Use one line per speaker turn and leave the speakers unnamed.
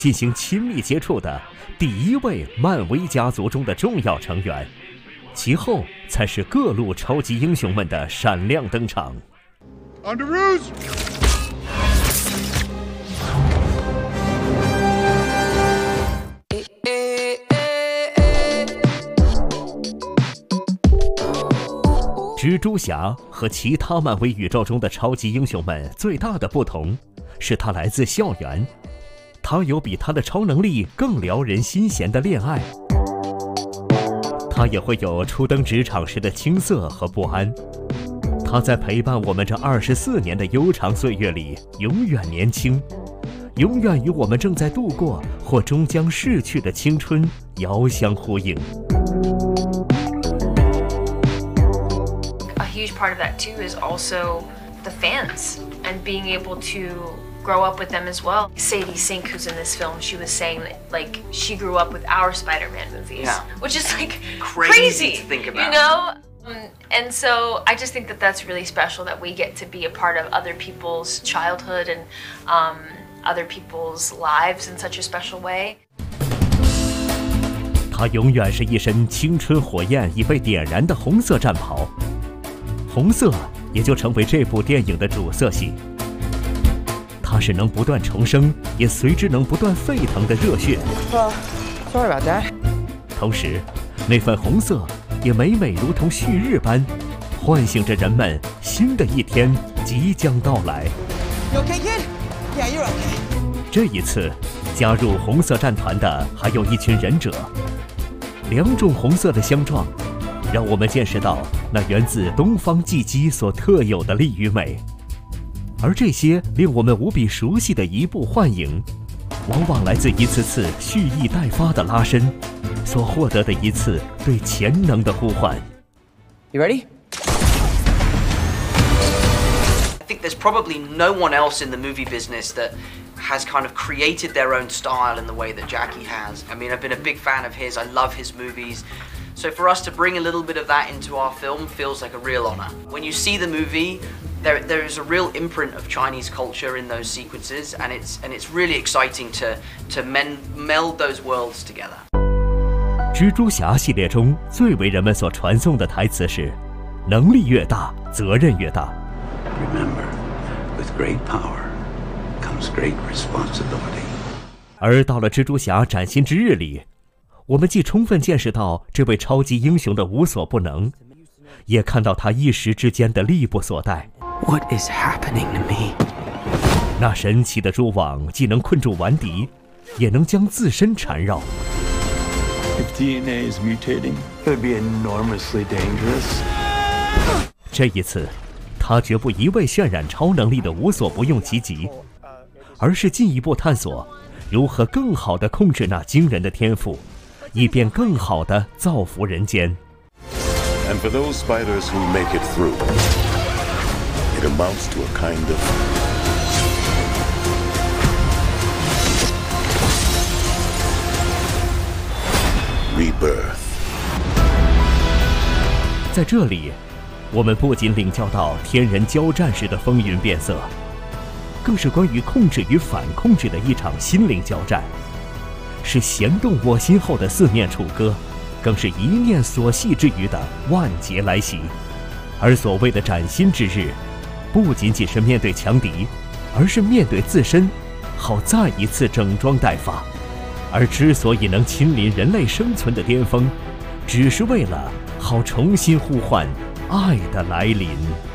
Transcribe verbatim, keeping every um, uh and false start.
进行亲密接触的第一位漫威家族中的重要成员，其后才是各路超级英雄们的闪亮登场。Underoos! 蜘蛛侠和其他漫威宇宙中的超级英雄们最大的不同是他来自校园，他有比他的超能力更撩人心弦的恋爱，他也会有初登职场时的青涩和不安，他在陪伴我们这二十四年的悠长岁月里永远年轻，永远与我们正在度过或终将逝去的青春遥相呼应。
A huge part of that too is also the fans and being able to grow up with them as well. Sadie Sink, who's in this film, she was saying that like she grew up with our Spider-Man movies,
yeah.
which is like
crazy,
crazy
to think about.
You know? Um, and so I just think that that's really special that we get to be a part of other people's childhood and um, other people's lives in such a special way.
他永远是一身青春火焰已被点燃的红色战袍，红色也就成为这部电影的主色系。它是能不断重生，也随之能不断沸腾的热血。
Well, sorry about that.
同时，那份红色也每每如同旭日般，唤醒着人们新的一天即将到来。
You okay, kid? Yeah, you're okay.
这一次，加入红色战团的还有一群忍者。两种红色的相撞，让我们见识到那源自东方季姬所特有的力与美。而这些令我们无比熟悉的移步幻影，往往来自一次次蓄意待发的拉伸，所获得的一次对潜能的呼唤。
You ready? I think there's probably no one else in the movie business that has kind of created their own style in the way that Jackie has. I mean, I've been a big fan of his. I love his movies. So for us to bring a little bit of that into our film feels like a real honor. When you see the movie, there there is a real imprint of Chinese culture in those sequences, and it's and it's really exciting to to men, meld those worlds together.
蜘蛛侠系列中最为人们所传颂的台词是：能力越大，责任越大。
Remember, with great power comes great responsibility.
而到了蜘蛛侠崭新之日里，我们既充分见识到这位超级英雄的无所不能，也看到他一时之间的力不所待。
What is happening to me?
那神奇的蛛网既能困住顽敌，也能将自身缠绕。
If D N A is mutating, it would be enormously dangerous.
这一次，他绝不一味渲染超能力的无所不用其极，而是进一步探索如何更好地控制那惊人的天赋，以便更好地造福人间。
And for those spiders who make it through, it amounts to a kind of rebirth.
在这里，我们不仅领教到天人交战时的风云变色，更是关于控制与反控制的一场心灵交战，是弦动我心后的四面楚歌，更是一念所系之余的万劫来袭。而所谓的崭新之日，不仅仅是面对强敌，而是面对自身，好再一次整装待发。而之所以能亲临人类生存的巅峰，只是为了好重新呼唤爱的来临。